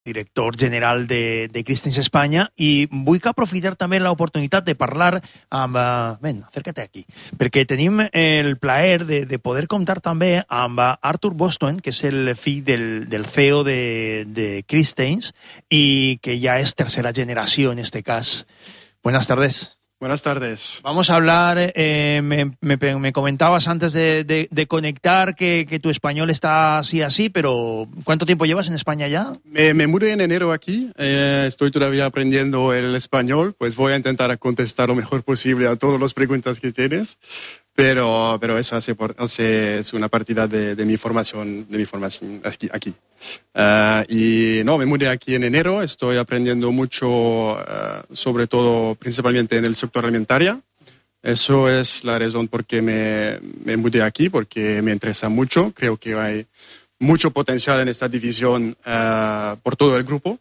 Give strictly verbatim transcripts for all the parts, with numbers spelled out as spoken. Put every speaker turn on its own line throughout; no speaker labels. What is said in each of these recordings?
director general de, de Christensen Espanya, i vull que aprofitar també l'oportunitat de parlar amb... Uh, ben, acércate aquí, perquè tenim el plaer de, de poder comptar també amb Arthur Bostuen, que és el fill del, del C E O de, de Christensen i que ja és tercera generació en este cas. Buenas tardes.
Buenas tardes.
Vamos a hablar, eh, me, me, me comentabas antes de, de, de conectar que, que tu español está así, así, pero ¿cuánto tiempo llevas en España ya?
Me, me mudé en enero aquí, eh, estoy todavía aprendiendo el español, pues voy a intentar contestar lo mejor posible a todas las preguntas que tienes, pero, pero eso hace, por, hace es una partida de, de mi formación, de mi formación aquí. aquí. Uh, y no, me mudé aquí en enero, estoy aprendiendo mucho, uh, sobre todo, principalmente en el sector alimentario. Eso es la razón por qué me, me mudé aquí, porque me interesa mucho. Creo que hay mucho potencial en esta división uh, por todo el grupo.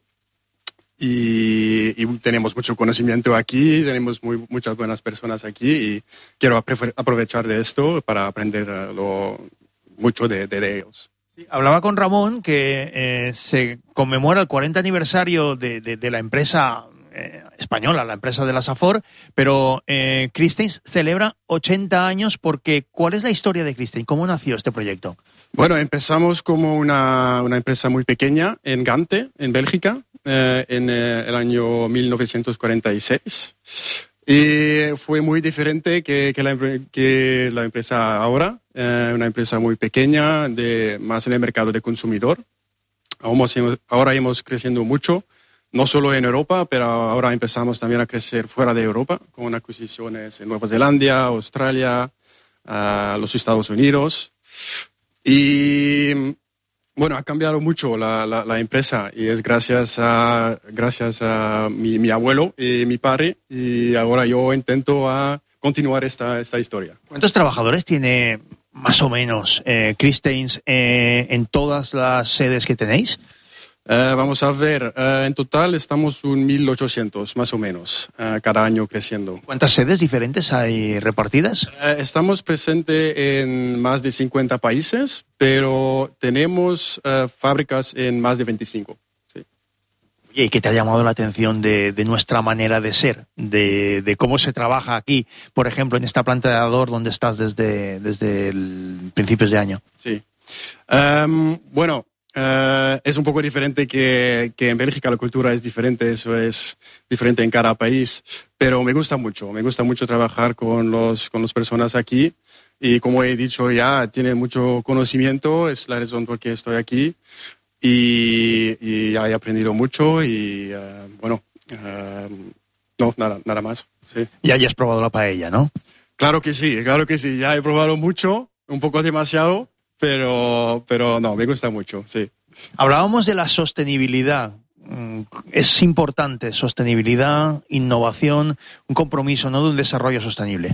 Y, y tenemos mucho conocimiento aquí, tenemos muy, muchas buenas personas aquí y quiero aprovechar de esto para aprender uh, lo, mucho de, de, de ellos.
Hablaba con Ramón que eh, se conmemora el cuarenta aniversario de, de, de la empresa eh, española, la empresa de la Safor, pero eh, Christensen celebra ochenta años porque ¿cuál es la historia de Christensen? ¿Cómo nació este proyecto?
Bueno, empezamos como una, una empresa muy pequeña en Gante, en Bélgica, eh, en eh, el año mil novecientos cuarenta y seis. Y fue muy diferente que, que, la, que la empresa ahora, eh, una empresa muy pequeña, de, más en el mercado de consumidor. Ahora hemos creciendo mucho, no solo en Europa, pero ahora empezamos también a crecer fuera de Europa, con adquisiciones en Nueva Zelanda, Australia, uh, los Estados Unidos. Y bueno, ha cambiado mucho la, la, la empresa y es gracias a, gracias a mi, mi abuelo y mi padre y ahora yo intento a continuar esta, esta historia.
¿Cuántos trabajadores tiene más o menos eh, Christensen eh, en todas las sedes que tenéis?
Uh, vamos a ver, uh, en total estamos un mil ochocientos más o menos, uh, cada año creciendo.
¿Cuántas sedes diferentes hay repartidas?
Uh, estamos presentes en más de cincuenta países, pero tenemos uh, fábricas en más de veinticinco. Sí.
Oye, ¿y qué te ha llamado la atención de, de nuestra manera de ser? De, de cómo se trabaja aquí, por ejemplo, en esta planta de Ador donde estás desde, desde el principios de año.
Sí. Um, bueno... Uh, es un poco diferente que, que en Bélgica, la cultura es diferente, eso es diferente en cada país, pero me gusta mucho, me gusta mucho trabajar con los con las personas aquí y como he dicho ya, tienen mucho conocimiento, es la razón por qué estoy aquí y, y ya he aprendido mucho y uh, bueno, uh, no, nada, nada más. Sí.
Ya hayas probado la paella, ¿no?
Claro que sí, claro que sí, ya he probado mucho, un poco demasiado. Pero, pero no, me gusta mucho, sí.
Hablábamos de la sostenibilidad. Es importante sostenibilidad, innovación, un compromiso, ¿no?, de un desarrollo sostenible.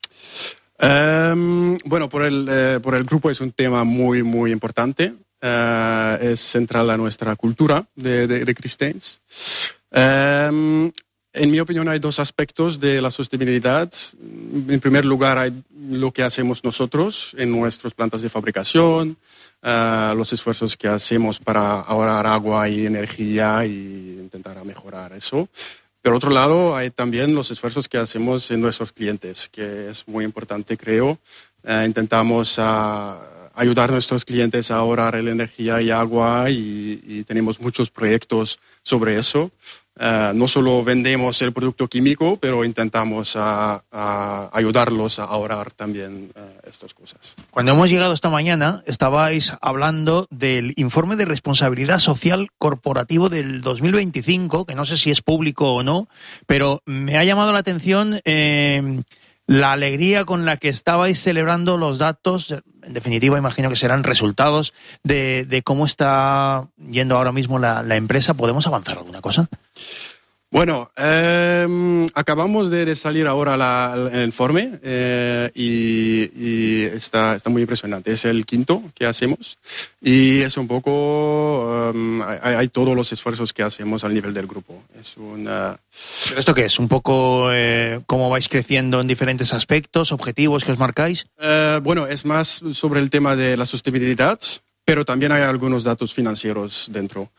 Um, bueno, por el, eh, por el grupo es un tema muy, muy importante. Uh, es central a nuestra cultura de, de, de Christensen. Um, En mi opinión hay dos aspectos de la sostenibilidad. En primer lugar hay lo que hacemos nosotros en nuestras plantas de fabricación, uh, los esfuerzos que hacemos para ahorrar agua y energía y intentar mejorar eso. Por otro lado hay también los esfuerzos que hacemos en nuestros clientes, que es muy importante creo. Uh, intentamos uh, ayudar a nuestros clientes a ahorrar la energía y agua y, y tenemos muchos proyectos sobre eso. Uh, no solo vendemos el producto químico, pero intentamos uh, uh, ayudarlos a ahorrar también uh, estas cosas.
Cuando hemos llegado esta mañana, estabais hablando del informe de responsabilidad social corporativo del dos mil veinticinco, que no sé si es público o no, pero me ha llamado la atención eh, la alegría con la que estabais celebrando los datos. En definitiva, imagino que serán resultados de, de cómo está yendo ahora mismo la, la empresa. ¿Podemos avanzar alguna cosa?
Bueno, eh, acabamos de salir ahora la, el informe eh, y, y está, está muy impresionante. Es el quinto que hacemos y es un poco, um, hay, hay todos los esfuerzos que hacemos al nivel del grupo. Es una...
¿Pero esto qué es? ¿Un poco eh, cómo vais creciendo en diferentes aspectos, objetivos que os marcáis?
Eh, bueno, es más sobre el tema de la sostenibilidad, pero también hay algunos datos financieros dentro.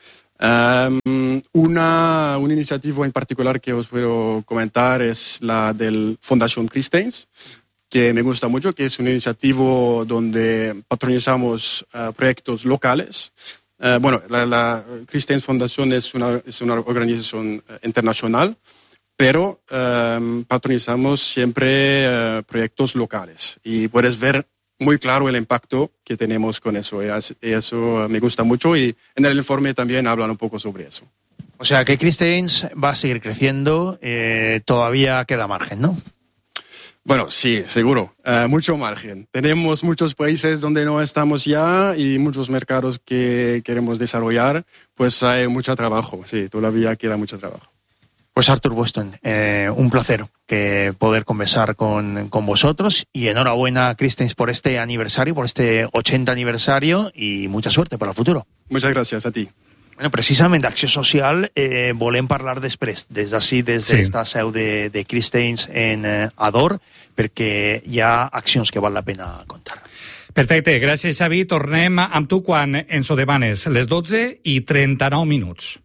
Um, una, una iniciativa en particular que os puedo comentar es la del Fundación Christains, que me gusta mucho, que es una iniciativa donde patronizamos uh, proyectos locales. Uh, bueno, la, la Christains Foundation es una, es una organización uh, internacional, pero um, patronizamos siempre uh, proyectos locales y puedes ver muy claro el impacto que tenemos con eso. Y eso me gusta mucho y en el informe también hablan un poco sobre eso.
O sea que Christains va a seguir creciendo, eh, todavía queda margen, ¿no?
Bueno, sí, seguro, uh, mucho margen. Tenemos muchos países donde no estamos ya y muchos mercados que queremos desarrollar, pues hay mucho trabajo, sí, todavía queda mucho trabajo.
Pues Arthur Weston, eh, un placer que poder conversar con, con vosotros y enhorabuena, Christains, por este aniversario, por este ochenta aniversario y mucha suerte para el futuro.
Muchas gracias a ti.
Bueno, precisament d'acció social eh, volem parlar després, des d'ací, des d'esta sí. seu de, de Christains en eh, Ador, perquè hi ha accions que val la pena contar.
Perfecte, gràcies Xavi. Tornem amb tu quan ens ho demanes, les dotze i trenta-nou minuts.